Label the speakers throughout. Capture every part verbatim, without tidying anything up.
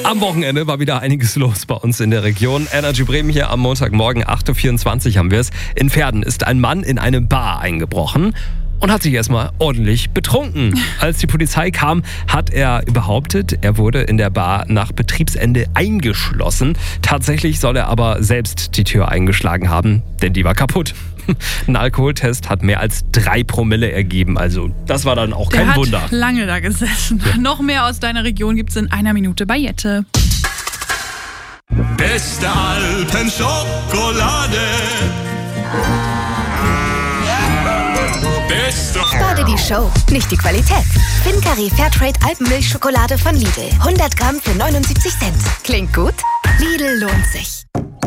Speaker 1: Am Wochenende war wieder einiges los bei uns in der Region. Energy Bremen hier am Montagmorgen, acht Uhr vierundzwanzig haben wir es. In Verden ist ein Mann in eine Bar eingebrochen und hat sich erstmal ordentlich betrunken. Als die Polizei kam, hat er behauptet, er wurde in der Bar nach Betriebsende eingeschlossen. Tatsächlich soll er aber selbst die Tür eingeschlagen haben, denn die war kaputt. Ein Alkoholtest hat mehr als drei Promille ergeben, also das war dann auch kein
Speaker 2: Der
Speaker 1: Wunder.
Speaker 2: hat lange da gesessen. Ja. Noch mehr aus deiner Region gibt's in einer Minute bei Jette.
Speaker 3: Beste Alpenschokolade. Beste.
Speaker 4: Spar dir die Show, nicht die Qualität. Fincari Fairtrade Alpenmilchschokolade von Lidl. hundert Gramm für neunundsiebzig Cent. Klingt gut? Lidl lohnt sich.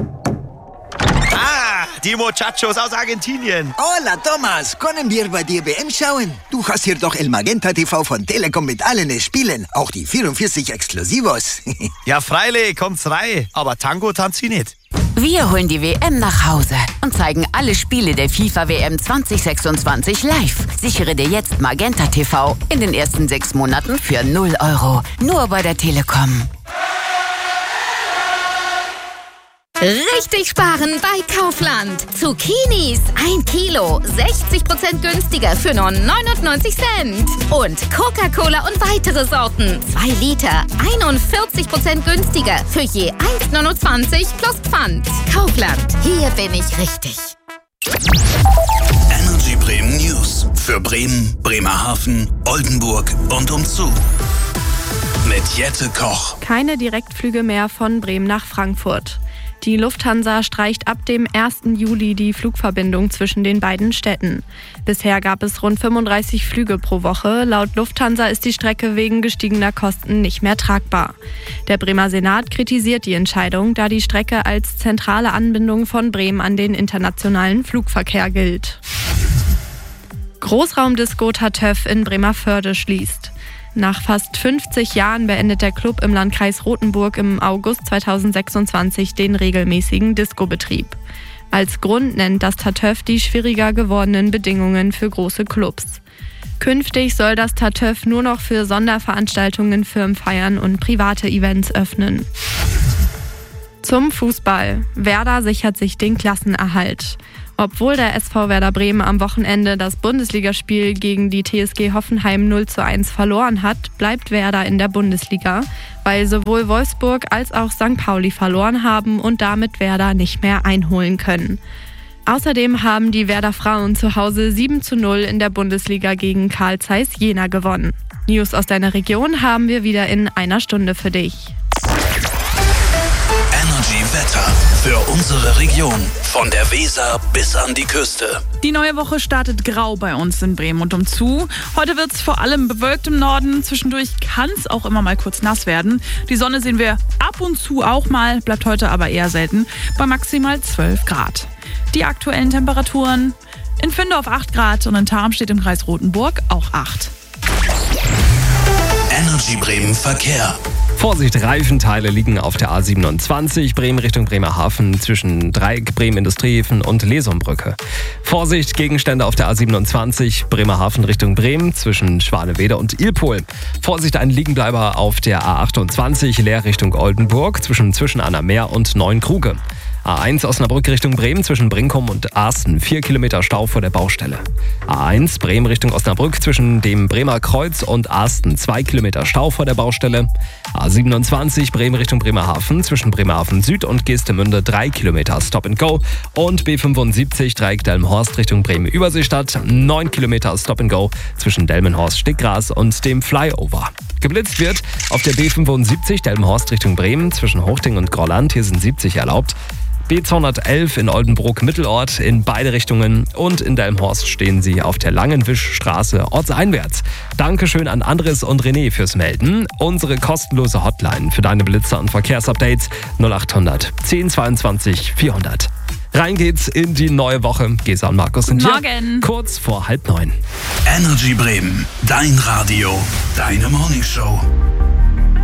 Speaker 5: Ah, die Muchachos aus Argentinien.
Speaker 6: Hola, Thomas. Können wir bei dir W M schauen? Du hast hier doch El Magenta T V von Telekom mit allen Spielen. Auch die vierundvierzig Exklusivos.
Speaker 5: Ja, freilich, kommt's rein. Aber Tango tanzt sie nicht.
Speaker 7: Wir holen die W M nach Hause und zeigen alle Spiele der FIFA W M zwanzig sechsundzwanzig live. Sichere dir jetzt Magenta T V in den ersten sechs Monaten für null Euro. Nur bei der Telekom.
Speaker 4: Richtig sparen bei Kaufland. Zucchinis ein Kilo, sechzig Prozent günstiger für nur neunundneunzig Cent. Und Coca-Cola und weitere Sorten, zwei Liter, einundvierzig Prozent günstiger für je eins neunundzwanzig plus Pfand. Kaufland, hier bin ich richtig.
Speaker 3: Energy Bremen News. Für Bremen, Bremerhaven, Oldenburg und umzu. Mit Jette Koch.
Speaker 2: Keine Direktflüge mehr von Bremen nach Frankfurt. Die Lufthansa streicht ab dem ersten Juli die Flugverbindung zwischen den beiden Städten. Bisher gab es rund fünfunddreißig Flüge pro Woche. Laut Lufthansa ist die Strecke wegen gestiegener Kosten nicht mehr tragbar. Der Bremer Senat kritisiert die Entscheidung, da die Strecke als zentrale Anbindung von Bremen an den internationalen Flugverkehr gilt. Großraumdisco Tatöff in Bremervörde schließt. Nach fast fünfzig Jahren beendet der Club im Landkreis Rothenburg im August zweitausendsechsundzwanzig den regelmäßigen Discobetrieb. Als Grund nennt das Tatöff die schwieriger gewordenen Bedingungen für große Clubs. Künftig soll das Tatöff nur noch für Sonderveranstaltungen, Firmenfeiern und private Events öffnen. Zum Fußball. Werder sichert sich den Klassenerhalt. Obwohl der S V Werder Bremen am Wochenende das Bundesligaspiel gegen die T S G Hoffenheim null zu eins verloren hat, bleibt Werder in der Bundesliga, weil sowohl Wolfsburg als auch Sankt Pauli verloren haben und damit Werder nicht mehr einholen können. Außerdem haben die Werder Frauen zu Hause sieben zu null in der Bundesliga gegen Carl Zeiss Jena gewonnen. News aus deiner Region haben wir wieder in einer Stunde für dich.
Speaker 3: Energy Wetter für unsere Region. Von der Weser bis an die Küste.
Speaker 2: Die neue Woche startet grau bei uns in Bremen und umzu. Heute wird es vor allem bewölkt im Norden. Zwischendurch kann es auch immer mal kurz nass werden. Die Sonne sehen wir ab und zu auch mal, bleibt heute aber eher selten, bei maximal zwölf Grad. Die aktuellen Temperaturen: in Findorf acht Grad und in Tarmstedt im Kreis Rothenburg auch acht.
Speaker 3: Energy Bremen Verkehr.
Speaker 1: Vorsicht, Reifenteile liegen auf der A siebenundzwanzig, Bremen Richtung Bremerhaven zwischen Dreieck, Bremen Industriehäfen und Lesumbrücke. Vorsicht, Gegenstände auf der A siebenundzwanzig, Bremerhaven Richtung Bremen zwischen Schwanewede und Ilpol. Vorsicht, ein Liegenbleiber auf der A achtundzwanzig, Leer Richtung Oldenburg zwischen Zwischenannermeer und Neuenkruge. A eins Osnabrück Richtung Bremen zwischen Brinkum und Arsten, vier Kilometer Stau vor der Baustelle. A eins Bremen Richtung Osnabrück zwischen dem Bremer Kreuz und Arsten, zwei Kilometer Stau vor der Baustelle. A siebenundzwanzig Bremen Richtung Bremerhaven zwischen Bremerhaven Süd und Geestemünde, drei Kilometer Stop and Go. Und B fünfundsiebzig Dreieck Delmenhorst Richtung Bremen Überseestadt, neun Kilometer Stop and Go zwischen Delmenhorst Stickgras und dem Flyover. Geblitzt wird auf der B fünfundsiebzig Delmenhorst Richtung Bremen zwischen Hochting und Grolland, hier sind siebzig erlaubt. B zweihundertelf in Oldenburg Mittelort in beide Richtungen und in Delmenhorst stehen sie auf der Langenwischstraße ortseinwärts. Dankeschön an Andres und René fürs Melden. Unsere kostenlose Hotline für deine Blitzer und Verkehrsupdates null achthundert zehn zweiundzwanzig vierhundert. Rein geht's in die neue Woche. Gesa und Markus sind hier.
Speaker 2: Morgen.
Speaker 1: Kurz vor halb neun.
Speaker 3: Energy Bremen, dein Radio, deine Morningshow.